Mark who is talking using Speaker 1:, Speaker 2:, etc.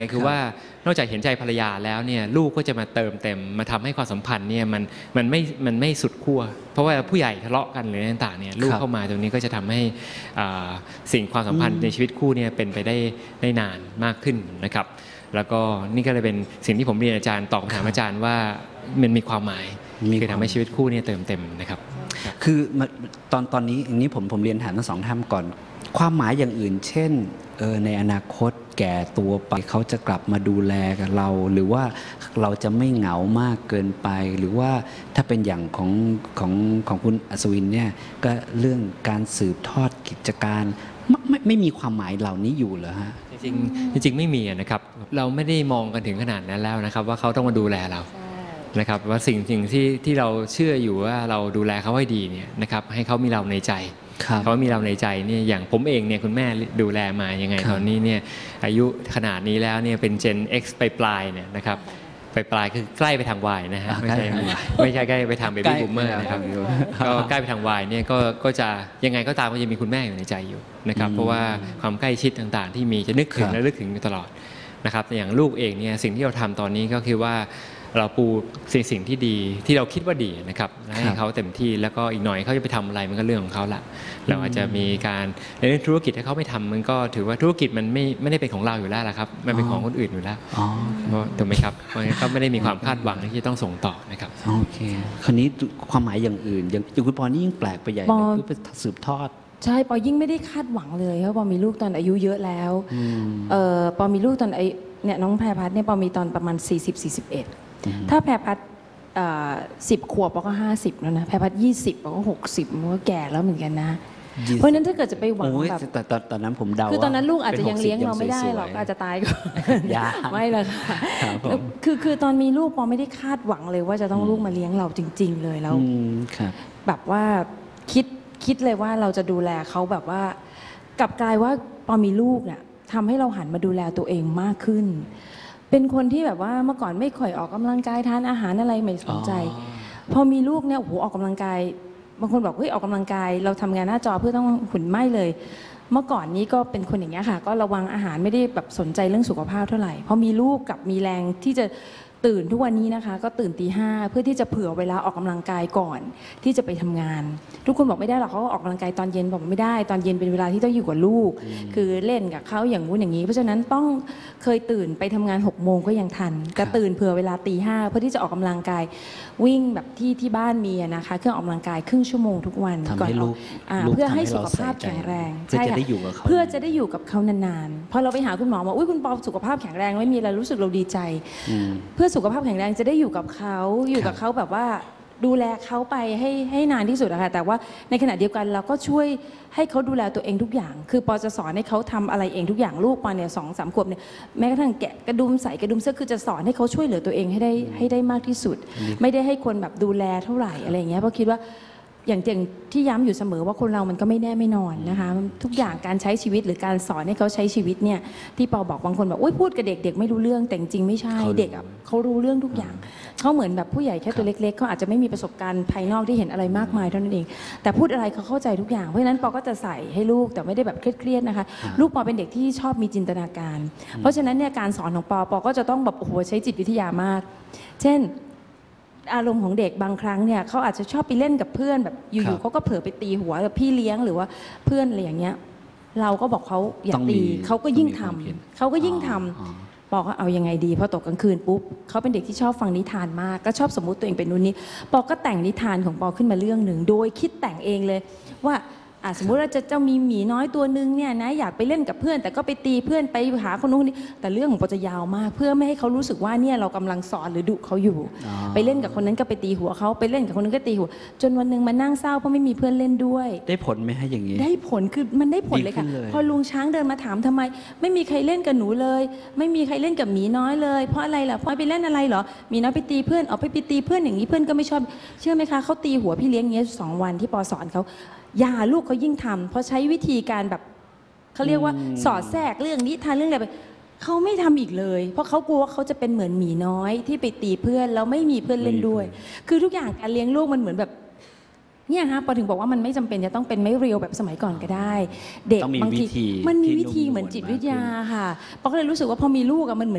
Speaker 1: คือว่านอกจากเห็นใจภรรยาแล้วเนี่ยลูกก็จะมาเติมเต็มมาทำให้ความสัมพันธ์เนี่ยมันไม่สุดขั้วเพราะว่าผู้ใหญ่ทะเลาะกันหรือต่างๆเนี่ยลูกเข้ามาตรงนี้ก็จะทำให้สิ่งความสัมพันธ์ในชีวิตคู่เนี่ยเป็นไปได้นานมากขึ้นนะครับแล้วก็นี่ก็เลยเป็นสิ่งที่ผมเรียนอาจารย์ตอบคำถามอาจารย์ว่ามันมีความหมายคือทำให้ชีวิตคู่เนี่ยเติมเต็มนะครับ
Speaker 2: คือตอนนี้อย่างนี้ผมเรียนถามทั้งสองท่านก่อนความหมายอย่างอื่นเช่นในอนาคตแก่ตัวไปเขาจะกลับมาดูแลกับเราหรือว่าเราจะไม่เหงามากเกินไปหรือว่าถ้าเป็นอย่างของคุณอัศวินเนี่ยก็เรื่องการสืบทอดกิจการไม่มีความหมายเหล่านี้อยู่เหรอฮะ
Speaker 1: จริงไม่มีนะครับเราไม่ได้มองกันถึงขนาดนั้นแล้วนะครับว่าเขาต้องมาดูแลเรานะครับว่าสิ่งที่เราเชื่ออยู่ว่าเราดูแลเขาให้ดีเนี่ยนะครับให้เขามีเราในใจเขามีเราในใจเนี่ยอย่างผมเองเนี่ยคุณแม่ดูแลมายังไงตอนนี้เนี่ยอายุขนาดนี้แล้วเนี่ยเป็น Gen X ไปปลายเนี่ยนะครับไปปลายคือใกล้ไปทาง Y นะฮะไม่ใช่ใกล้ไปทาง Baby Boomer นะครับก็ใกล้ไปทาง Y เนี่ยก็จะยังไงก็ตามก็จะมีคุณแม่อยู่ในใจอยู่นะครับเพราะว่าความใกล้ชิดต่างๆที่มีจะนึกถึงและนึกถึงอยู่ตลอดนะครับอย่างลูกเองเนี่ยสิ่งที่เราทำตอนนี้ก็คือว่าเราปูสิ่งที่ดีที่เราคิดว่าดีนะครับให้เขาเต็มที่แล้วก็อีกหน่อยเขาจะไปทำอะไรมันก็เรื่องของเขาละเราอาจจะมีการในเรื่องธุรกิจถ้าเขาไม่ทำมันก็ถือว่าธุรกิจมันไม่ได้เป็นของเราอยู่แล้วละครับมันเป็นของคนอื่นอยู่แล้วถูกไหมครับเพราะงั้นเขาไม่ได้มีความคาดหวังที่จะต้องส่งต่อนะครับ
Speaker 2: โอเคคราวนี้ความหมายอย่างอื่นอย่างคุณปอนี่ยิ่งแปลกไปใหญ่เลยคือไปสืบทอด
Speaker 3: ใช่ปอยิ่งไม่ได้คาดหวังเลยเพราะปอมีลูกตอนอายุเยอะแล้วปอมีลูกตอนเนี่ยน้องแพรพัฒน์เนี่ยปอมีตอนประมาณ40-41ถ้าแพรพัฒน์10 ขวบปอก็50แล้วนะแพรพัฒน์20ปอก็60มันก็แก่แล้วเหมือนกันนะเพราะฉะนั้นถ้าเกิดจะไปหวังแบบ
Speaker 2: แต่ตอนนั้นผมเดา
Speaker 3: คือตอนนั้นลูกอาจจะยังเลี้ยงเราไม่ได้หรอกอาจจะตายก่อนไม่เลยค่ะคือตอนมีลูกปอไม่ได้คาดหวังเลยว่าจะต้องลูกมาเลี้ยงเราจริงๆเลยแล้วแบบว่าคิดเลยว่าเราจะดูแลเขาแบบว่ากลับกลายว่าพอมีลูกเนี่ยทำให้เราหันมาดูแลตัวเองมากขึ้นเป็นคนที่แบบว่าเมื่อก่อนไม่ค่อยออกกำลังกายทานอาหารอะไรไม่สนใจพอมีลูกเนี่ยโอ้โหออกกำลังกายบางคนบอกเฮ้ยออกกำลังกายเราทำงานหน้าจอเพื่อต้องหุ่นไม่เลยเมื่อก่อนนี้ก็เป็นคนอย่างเงี้ยค่ะก็ระวังอาหารไม่ได้แบบสนใจเรื่องสุขภาพเท่าไหร่พอมีลูกกับมีแรงที่จะตื่นทุกวันนี้นะคะก็ตื่นตี 5เพื่อที่จะเผื่อเวลาออกกำลังกายก่อนที่จะไปทำงานทุกคนบอกไม่ได้หรอกเขาออกกำลังกายตอนเย็นบอกไม่ได้ตอนเย็นเป็นเวลาที่ต้องอยู่กับลูกคือเล่นกับเขาอย่างงู้นอย่างนี้เพราะฉะนั้นต้องเคยตื่นไปทำงาน6 โมงก็ยังทันจะตื่นเผื่อเวลาตี 5เพื่อที่จะออกกำลังกายวิ่งแบบที่บ้านมีนะคะเครื่องออกกำลังกายครึ่งชั่วโมงทุกวัน
Speaker 2: ก่อนออก
Speaker 3: เพื่อให้สุขภาพแข็งแรง
Speaker 2: เพื่อจะได้อยู่กับเขา
Speaker 3: เพื่อจะได้อยู่กับเขานานๆพอเราไปหาคุณหมอบอกอุ้ยคุณปอสุขภาพแข็งแรงไม่มีอะไรรู้สึกเราดีใจเพื่อสุขภาพแข็งแรงจะได้อยู่กับเขาแบบว่าดูแลเขาไปให้นานที่สุดอะค่ะแต่ว่าในขณะเดียวกันเราก็ช่วยให้เขาดูแลตัวเองทุกอย่างคือปอจะสอนให้เขาทำอะไรเองทุกอย่างลูกปอเนี่ย2-3 ขวบเนี่ยแม้กระทั่งแกะกระดุมใส่กระดุมเสื้อคือจะสอนให้เขาช่วยเหลือตัวเองให้ได้มากที่สุดไม่ได้ให้คนแบบดูแลเท่าไหร่อะไรอย่างเงี้ยเพราะคิดว่าอย่างที่ย้ำอยู่เสมอว่าคนเรามันก็ไม่แน่ไม่นอนนะคะทุกอย่างการใช้ชีวิตหรือการสอนให้เขาใช้ชีวิตเนี่ยที่ปอบอกบางคนแบบโอ๊ยพูดกับเด็กไม่รู้เรื่องแต่จริงไม่ใช่เด็กเขารู้เรื่องทุกอย่างเขาเหมือนแบบผู้ใหญ่แค่ตัวเล็กๆเขาอาจจะไม่มีประสบการณ์ภายนอกที่เห็นอะไรมากมายเท่านั้นเองแต่พูดอะไรเขาเข้าใจทุกอย่างเพราะฉะนั้นปอก็จะใส่ให้ลูกแต่ไม่ได้แบบเครียดๆนะคะลูกปอเป็นเด็กที่ชอบมีจินตนาการเพราะฉะนั้นเนี่ยการสอนของปอก็จะต้องแบบโอ้โหใช้จิตวิทยามากเช่นอารมณ์ของเด็กบางครั้งเนี่ยเขาอาจจะชอบไปเล่นกับเพื่อนแบบอยู่ๆเขาก็เผลอไปตีหัวกับพี่เลี้ยงหรือว่าเพื่อนอะไรอย่างเงี้ยเราก็บอกเขาอย่าตีเขาก็ยิ่งทำบอกว่าเอายังไงดีพอตกกลางคืนปุ๊บเขาเป็นเด็กที่ชอบฟังนิทานมากก็ชอบสมมุติตัวเองเป็นนู่นนี่ปอก็แต่งนิทานของปอขึ้นมาเรื่องหนึ่งโดยคิดแต่งเองเลยว่าสมมุติว่าจะมีหมีน้อยตัวนึงเนี่ยนะอยากไปเล่นกับเพื่อนแต่ก็ไปตีเพื่อนไปหาคนนู้นนี่แต่เรื่องของปอจะยาวมากเพื่อไม่ให้เขารู้สึกว่าเนี่ยเรากำลังสอนหรือดุเขาอยู่ไปเล่นกับคนนั้นก็ไปตีหัวเขาไปเล่นกับคนนั้นก็ตีหัวจนวันนึงมานั่งเศร้าเพราะไม่มีเพื่อนเล่นด้วย
Speaker 2: ได้ผลไหมให้อย่างนี้
Speaker 3: ได้ผลคือมันได้ผลเลยค่ะพอลุงช้างเดินมาถามทำไมไม่มีใครเล่นกับหนูเลยไม่มีใครเล่นกับหมีน้อยเลยเพราะอะไรล่ะพอไปเล่นอะไรเหรอหมีน้อยไปตีเพื่อนไปตีเพื่อนอย่างนี้เพื่อนก็ไม่ชอบเชื่อไหมคะเขาตีหัวพี่เลี้ยงเงี้ย2 วันที่ปอสอนเขาอย่าลูกเขายิ่งทำเพราะใช้วิธีการแบบเขาเรียกว่าสอดแทรกเรื่องนิทานเรื่องอะไรไปเขาไม่ทำอีกเลยเพราะเขากลัวว่าเขาจะเป็นเหมือนหมีน้อยที่ไปตีเพื่อนแล้วไม่มีเพื่อนเล่นด้วยคือทุกอย่างการเลี้ยงลูกมันเหมือนแบบเนี่ยฮะพอถึงบอกว่ามันไม่จำเป็นจะต้องเป็นไม่เรียวแบบสมัยก่อนก็ได้เด็กบางทีมันมีวิธีเหมือนจิตวิทยาค่ะปอก็เลยรู้สึกว่าพอมีลูกมันเหมือน